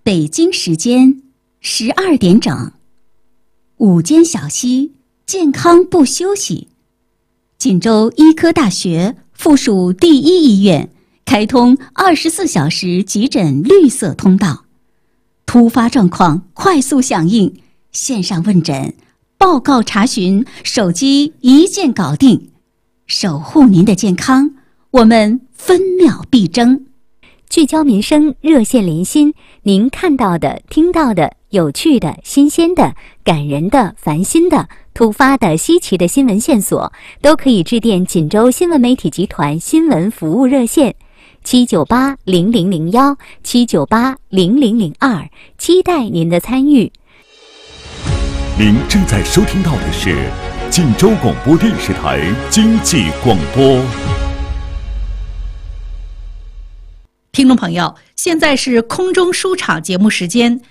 北京时间12点整，午间小息，健康不休息。锦州医科大学附属第一医院开通24小时急诊绿色通道，突发状况快速响应，线上问诊、报告查询，手机一键搞定，守护您的健康，我们分秒必争。 聚焦民生，热线连心，您看到的、听到的、有趣的、新鲜的、感人的、烦心的、突发的、稀奇的新闻线索，都可以致电锦州新闻媒体集团新闻服务热线7980001 7980002，期待您的参与。 您正在收听到的是锦州广播电视台经济广播。 听众朋友，现在是空中书场节目时间，